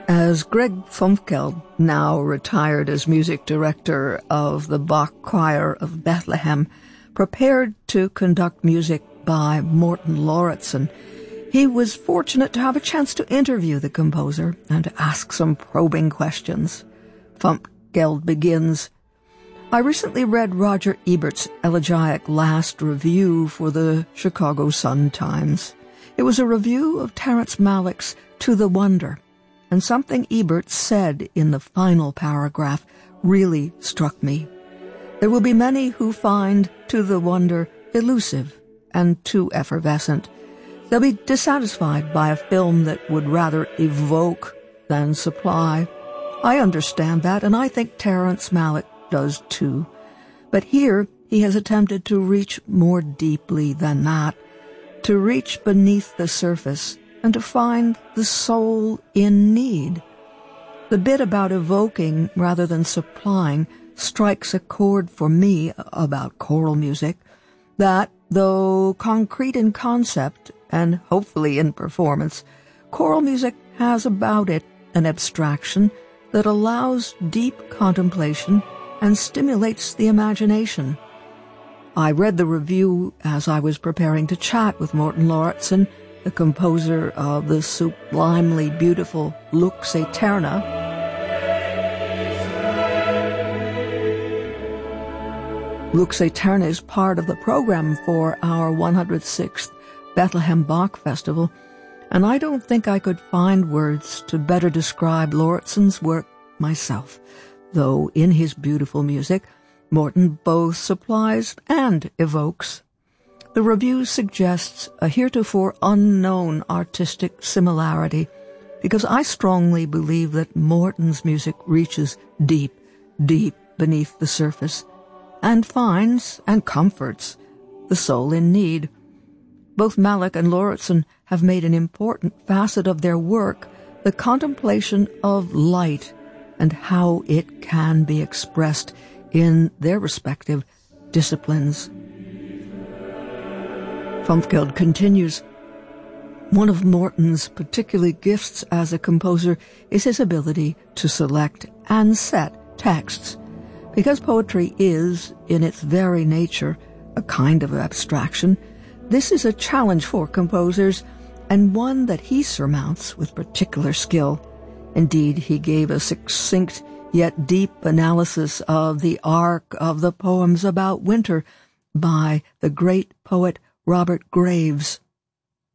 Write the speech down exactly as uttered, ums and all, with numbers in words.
As Greg Fumfeld, now retired as music director of the Bach Choir of Bethlehem, prepared to conduct music by Morten Lauritsen, he was fortunate to have a chance to interview the composer and to ask some probing questions. Fumfeld begins, I recently read Roger Ebert's elegiac last review for the Chicago Sun-Times. It was a review of Terrence Malick's To the Wonder, and something Ebert said in the final paragraph really struck me. There will be many who find To the Wonder elusive and too effervescent. They'll be dissatisfied by a film that would rather evoke than supply. I understand that, and I think Terrence Malick does too. But here he has attempted to reach more deeply than that, to reach beneath the surface and to find the soul in need. The bit about evoking rather than supplying strikes a chord for me about choral music that, though concrete in concept and hopefully in performance, choral music has about it an abstraction that allows deep contemplation and stimulates the imagination. I read the review as I was preparing to chat with Morten Lauritsen, the composer of the sublimely beautiful Lux Aeterna. Lux Aeterna is part of the program for our one hundred sixth Bethlehem Bach Festival, and I don't think I could find words to better describe Lauritsen's work myself, though in his beautiful music, Morten both supplies and evokes. The review suggests a heretofore unknown artistic similarity, because I strongly believe that Morten's music reaches deep, deep beneath the surface, and finds and comforts the soul in need. Both Malick and Lauritsen have made an important facet of their work the contemplation of light and how it can be expressed in their respective disciplines. Fumfeld continues, one of Morten's particular gifts as a composer is his ability to select and set texts. Because poetry is, in its very nature, a kind of abstraction, this is a challenge for composers, and one that he surmounts with particular skill. Indeed, he gave a succinct yet deep analysis of the arc of the poems about winter by the great poet Robert Graves.